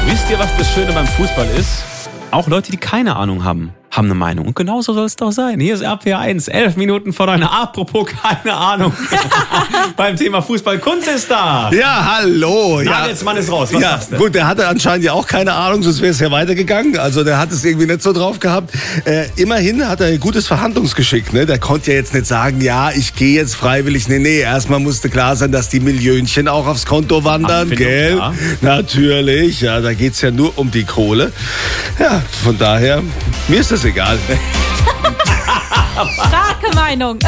Wisst ihr, was das Schöne beim Fußball ist? Auch Leute, die keine Ahnung haben eine Meinung. Und genauso soll es doch sein. Hier ist RPR 1, 11 Minuten vor 9. Apropos keine Ahnung. Beim Thema Fußball. Kunz ist da. Ja, hallo. Nagelsmann ist raus. Was sagst du? Gut, der hatte anscheinend ja auch keine Ahnung, sonst wäre es ja weitergegangen. Also der hat es irgendwie nicht so drauf gehabt. Immerhin hat er ein gutes Verhandlungsgeschick. Ne? Der konnte ja jetzt nicht sagen, ja, ich gehe jetzt freiwillig. Nee, erstmal musste klar sein, dass die Millionchen auch aufs Konto wandern. Gell? Ja. Natürlich. Ja, da geht's ja nur um die Kohle. Ja, von daher, mir ist das egal. Starke Meinung.